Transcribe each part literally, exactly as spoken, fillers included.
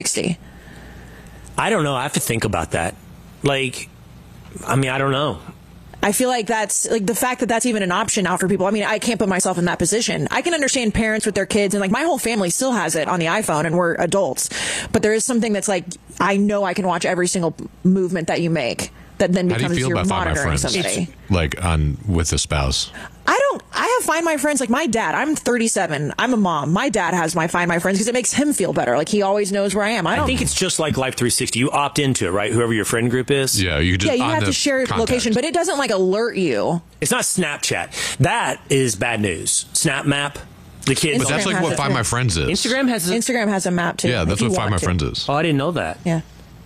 sixty. I don't know. I have to think about that. Like, I mean, I don't know. I feel like that's like the fact that that's even an option now for people. I mean, I can't put myself in that position. I can understand parents with their kids, and like my whole family still has it on the iPhone, and we're adults. But there is something that's like, I know I can watch every single movement that you make. That then becomes your monitoring somebody. Like on with a spouse. I don't. I have Find My Friends. Like my dad. I'm thirty-seven. I'm a mom. My dad has my Find My Friends because it makes him feel better. Like he always knows where I am. I, don't, I think it's just like Life three sixty. You opt into it, right? Whoever your friend group is. Yeah, you just yeah. You have to share contact. location, but it doesn't like alert you. It's not Snapchat. That is bad news. Snap Map. The kids. But that's like what Find My Friends is. Instagram has. A, Instagram has a map too. Yeah, that's what Find My Friends is. Oh, I didn't know that. Yeah.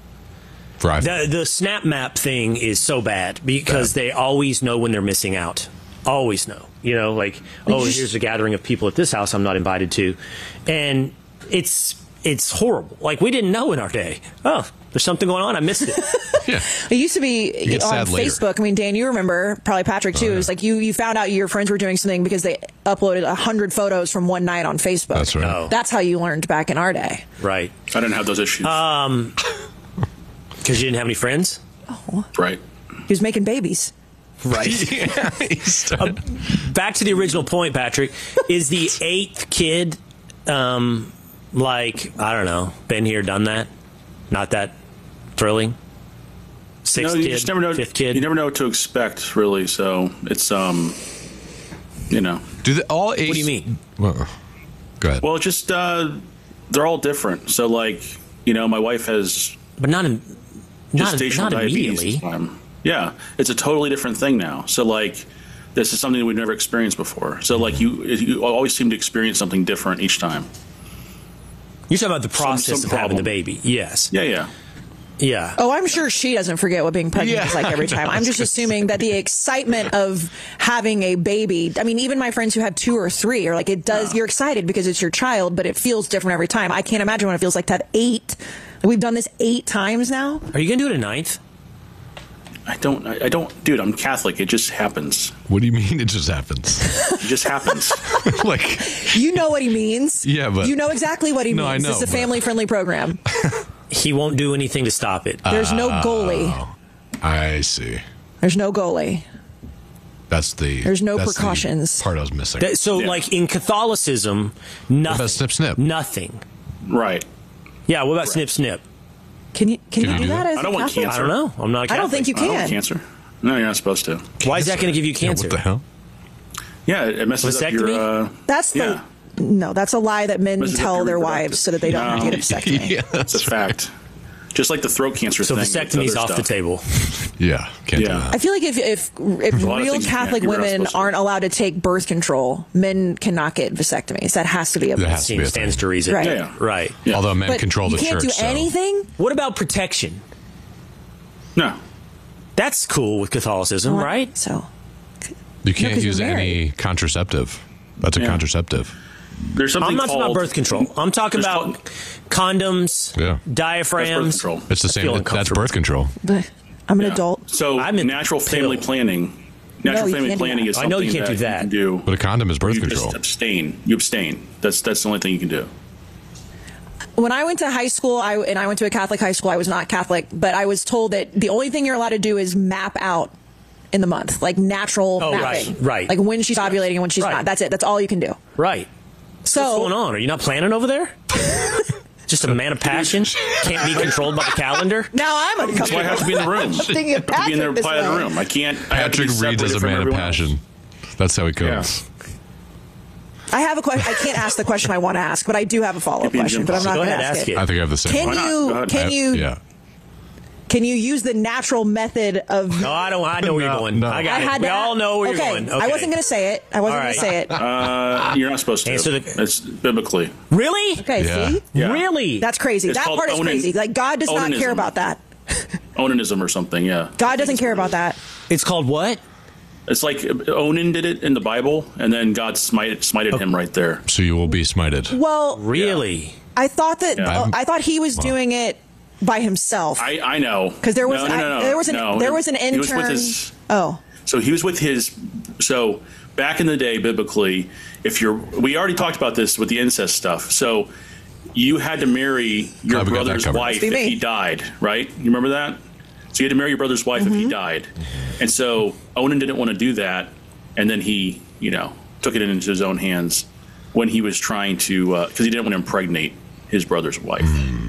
The, the Snap Map thing is so bad because bad. They always know when they're missing out. Always know. You know, like, oh, here's a gathering of people at this house I'm not invited to. And it's it's horrible. Like, we didn't know in our day. Oh, there's something going on. I missed it. Yeah. It used to be on Facebook. I mean, Dan, you remember, probably Patrick too. Oh, yeah. It was like you, you found out your friends were doing something because they uploaded one hundred photos from one night on Facebook. That's right. Oh. That's how you learned back in our day. Right. I didn't have those issues. Um... Because you didn't have any friends? Oh. Right. He was making babies. Right. Yeah, uh, back to the original point, Patrick. Is the eighth kid, um, like, I don't know, been here, done that? Not that thrilling? Sixth no, you kid, just never know, fifth kid? You never know what to expect, really. So it's, um, you know. Do they all eight? What do you mean? Well, go ahead. Well, just, uh, they're all different. So, like, you know, my wife has... But not in... Gestational not, not diabetes immediately. this time. Yeah, it's a totally different thing now. So, like, this is something that we've never experienced before. So, like, you you always seem to experience something different each time. You're talking about the process some, some of having problem. the baby. Yes. Yeah, yeah. Yeah. Oh, I'm sure she doesn't forget what being pregnant Yeah, is like every time. I'm just assuming that the excitement of having a baby, I mean, even my friends who have two or three are like, it does, Yeah. you're excited because it's your child, but it feels different every time. I can't imagine what it feels like to have eight. We've done this eight times now. Are you going to do it a ninth? I don't, I, I don't, dude, I'm Catholic. It just happens. What do you mean it just happens? It just happens. Like, You know what he means. Yeah, but- You know exactly what he No, means. I know, This is a but- family-friendly program. He won't do anything to stop it. There's no goalie. Oh, I see. There's no goalie. That's the. There's no that's the precautions. part I was missing. That- so, Yeah. like, in Catholicism, nothing. about snip, snip? Nothing. Right. Yeah, what about snip, snip? Can you can, Can you you do do that that? as I a don't want Catholic? cancer. I don't know. I'm not a I don't think you I don't can. want cancer. No, you're not supposed to. Why is that going to give you Yeah, cancer? what the hell? Yeah, it messes up your... Vasectomy? Uh, That's the Yeah. no. That's a lie that men Messes up tell your their reproductive- wives so that they don't have to get a vasectomy. Yeah, It's a fact. Just like the throat cancer So thing. vasectomy's other off the stuff. table. yeah, can't Yeah. do I that. feel like if if if lot of real things you Catholic can't- you're not women supposed to. aren't allowed to take birth control, men cannot get vasectomies. That has to be a That has to be Seems a stands thing. to reason. Right. Yeah, yeah. Right. Yeah. Although men But control you the can't church. do so- anything. What about protection? No. That's cool with Catholicism, right? So You can't 'cause you're use any married. contraceptive. That's a Yeah. contraceptive. There's something I'm not talking about called... birth control. I'm talking There's about called- condoms, Yeah. diaphragms. That's birth control. It's the I same. feel That's uncomfortable. birth control. but I'm an Yeah. adult. So I'm in natural family pill. planning... Natural you family can't do planning that. is I something know you can't that do that. you can do. But a condom is birth you control. just abstain. You abstain. That's that's the only thing you can do. When I went to high school, I and I went to a Catholic high school. I was not Catholic, but I was told that the only thing you're allowed to do is map out in the month, like natural Oh, mapping, right, right. Like when she's ovulating and when she's Right. not. That's it. That's all you can do. Right. So What's going on? Are you not planning over there? Just a man of passion? Can't be controlled by the calendar? now I'm That's uncomfortable. why I have to be in the room. Thinking of I have to be in the Patrick this reply of the way. room. I can't. I have to be Patrick reads as separated a from man of everyone passion. else. That's how he comes. I have a question. I can't ask the question I want to ask, but I do have a follow up Be in question. gym But I'm not Go going to ahead, ask, ask it. it. I think I have the same. Can one. not? Go you? ahead. Can I- you? Yeah. Can you use the natural method of? No, I don't. I know where No, you're going. no. I got I it. had We to all know where okay. you're going. Okay. I wasn't going to say it. I wasn't All going right. to say it. Uh, you're not supposed to. Answer the- It's biblically. Really? Okay, Yeah. see? Yeah. Really? That's crazy. It's that called part is onan- crazy. Like, God does not care onanism. about that. Onanism or something. Yeah. God doesn't care about that. It's called what? It's like Onan did it in the Bible, and then God smited, smited him right there. So you will be smited. Well, Really? I thought that Yeah. uh, I thought he was doing it by himself. I, I know. 'Cause there was- no, no, no, I- no, there was an- no. there was an He was with intern- his, oh, so he was with his. So back in the day, biblically, if you're, we already talked about this with the incest stuff. So you had to marry your Glad we got that brother's covered. wife Be if me. he died, right? You remember that? So you had to marry your brother's wife Mm-hmm. if he died. And so Onan didn't want to do that. And then he, you know, took it into his own hands when he was trying to, because uh, he didn't want to impregnate his brother's wife. Mm.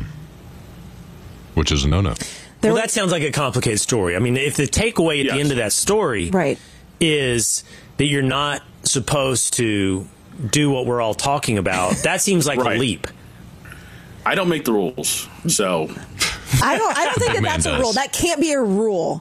Which is a no-no. There Well, were- that sounds like a complicated story. I mean, if the takeaway at Yes. the end of that story Right. is that you're not supposed to do what we're all talking about, that seems like Right. a leap. I don't make the rules. So I don't. I don't think that man that's a does. rule. That can't be a rule.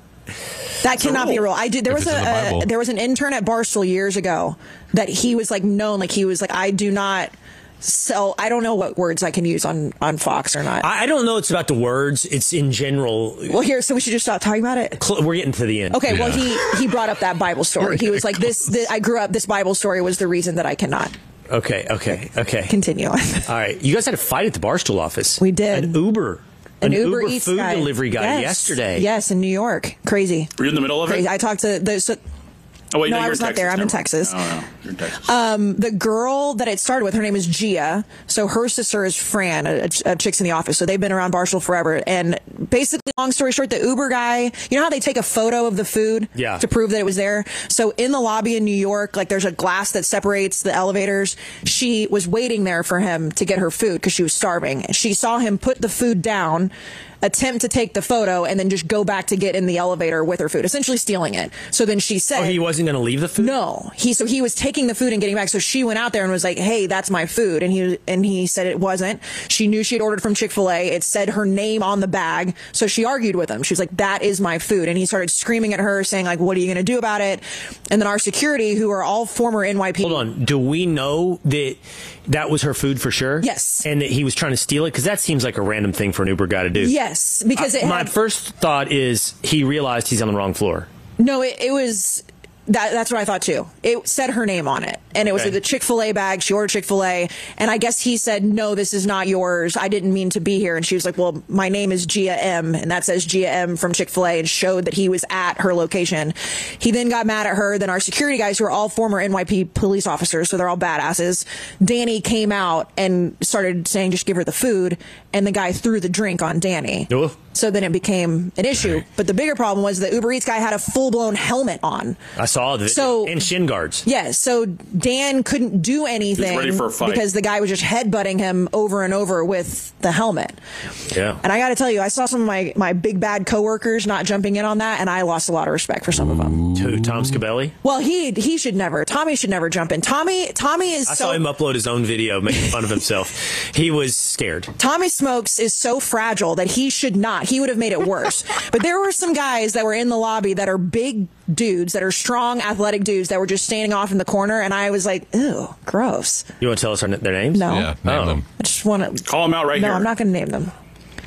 That cannot be a rule. rule. I did. There If was it's in the a, Bible. a there was an intern at Barstool years ago that he was like known. Like he was like, I do not sell. I don't know what words I can use on on Fox or not. I, I don't know it's about the words. It's in general. well, here, so we should just stop talking about it. Cl- We're getting to the end. Okay. Well, Yeah. he he brought up that Bible story. He was like, this, this. I grew up. This Bible story was the reason that I cannot Okay, okay, okay. continue. All right. You guys had a fight at the Barstool office. We did. An Uber. An An Uber, Uber Eats food guy. delivery guy Yes. yesterday. Yes, in New York. Crazy. were you in the middle of Crazy. it? I talked to the. So, Oh, wait, No, no, I you're was in not there. I'm in Texas. No, no, you're in Texas. Um, the girl that it started with, her name is Gia. So her sister is Fran, a, a Chicks in the Office. So they've been around Barstool forever. And basically, long story short, the Uber guy, you know how they take a photo of the food Yeah. to prove that it was there? So in the lobby in New York, like there's a glass that separates the elevators. She was waiting there for him to get her food because she was starving. She saw him put the food down, attempt to take the photo, and then just go back to get in the elevator with her food, essentially stealing it. So then she said, Oh, he wasn't going to leave the food? no, he so he was taking the food and getting back. So she went out there and was like, "Hey, that's my food," and he and he said it wasn't. She knew she had ordered from Chick-fil-A. It said her name on the bag, so she argued with him. She was like, "That is my food," and he started screaming at her, saying like, "What are you going to do about it?" And then our security, who are all former N Y P, Hold on. Do we know that that was her food for sure? Yes. And that he was trying to steal it? Because that seems like a random thing for an Uber guy to do. yes, because it My had, first thought is he realized he's on the wrong floor. no, it, it was. That, that's what I thought too. It said her name on it, and it was Okay. the Chick-fil-A bag. She ordered Chick-fil-A, and I guess he said, "No, this is not yours. I didn't mean to be here." And she was like, "Well, my name is Gia M, and that says Gia M from Chick-fil-A," and showed that he was at her location. He then got mad at her. Then our security guys, who are all former N Y P police officers, so they're all badasses. Danny came out and started saying, "Just give her the food," and the guy threw the drink on Danny. Oh. So then it became an issue. But the bigger problem was the Uber Eats guy had a full-blown helmet on. I saw the So- and shin guards. Yeah, so Dan couldn't do anything ready for a fight. because the guy was just headbutting him over and over with the helmet. Yeah. And I got to tell you, I saw some of my, my big bad coworkers not jumping in on that, and I lost a lot of respect for some of them. Who, Tom Scabelli? Well, he he should never. Tommy should never jump in. Tommy Tommy is I so saw him upload his own video making fun of himself. He was scared. Tommy Smokes is so fragile that he should not. He would have made it worse. But there were some guys that were in the lobby that are big dudes, that are strong, athletic dudes that were just standing off in the corner, and I was like, ew, gross. You want to tell us our, their names? No. Yeah, name Oh. them. I just want to Call them out right no, here. I'm not going to name them.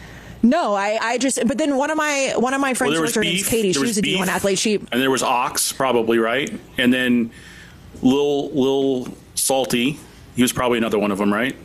No, I, I just. But then one of my one of my Well, friends, there was was her name's beef. Katie. There She was was a D one beef. athlete. She And there was Ox, probably, right? And then Lil Lil Salty. He was probably another one of them, right?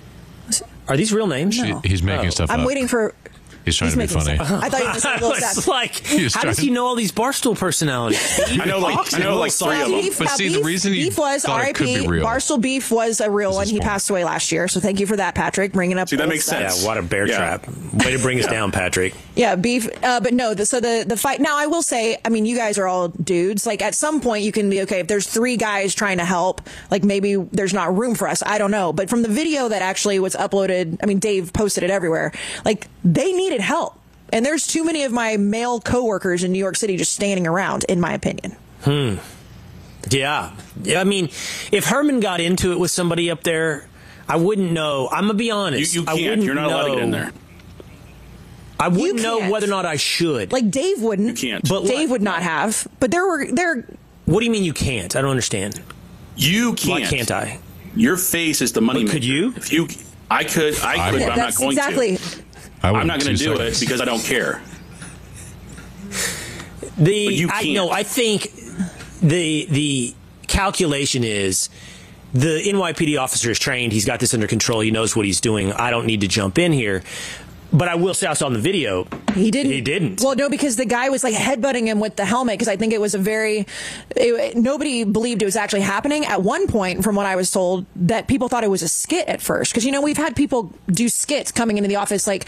Are these real names? He- He's making Oh. stuff I'm up. waiting for. He's trying he's to be making funny. stuff. I thought you were just a I little was sass. like, was how does trying- he know all these Barstool personalities? I know, like, I know, like three of them. Beef, But now see, the beef, reason he beef was thought it could be R I P. real Barstool Beef was a real is one. his He point. passed away last year, so thank you for that, Patrick, bringing up. See, that old makes stuff. sense. Yeah, what a bear Yeah. trap. Way to bring us down, Patrick. Yeah, beef. Uh, but no, the, so the the fight. Now, I will say, I mean, you guys are all dudes. Like at some point, you can be okay if there's three guys trying to help. Like maybe there's not room for us. I don't know. But from the video that actually was uploaded, I mean, Dave posted it everywhere. Like they needed help, and there's too many of my male coworkers in New York City just standing around, in my opinion. Hmm. Yeah. Yeah. I mean, if Herman got into it with somebody up there, I wouldn't know. I'm gonna be honest. You, you I can't. wouldn't You're not allowed to get in know- there. I wouldn't know can't. whether or not I should. Like Dave wouldn't. You can't. But Dave what- would not have. But there were there. What do you mean you can't? I don't understand. You can't. Why can't I? Your face is the money. But could maker. you? If you, I could. I I could. would. but I'm not That's going exactly. to. I I'm not going to do it seconds. because I don't care. The But you I, can't. no, I think the the calculation is the N Y P D officer is trained. He's got this under control. He knows what he's doing. I don't need to jump in here. But I will say I saw in the video, he didn't. He didn't. Well, no, because the guy was like headbutting him with the helmet because I think it was a very, it, nobody believed it was actually happening. At one point, from what I was told, that people thought it was a skit at first. Because, you know, we've had people do skits coming into the office like,